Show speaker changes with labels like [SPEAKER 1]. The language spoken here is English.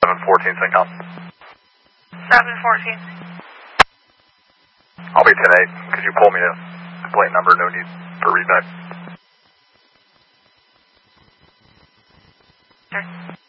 [SPEAKER 1] 714, CENTCOM.
[SPEAKER 2] 714.
[SPEAKER 1] I'll be 10-8. Could you pull me a complaint number? No need for readback.
[SPEAKER 2] Sure.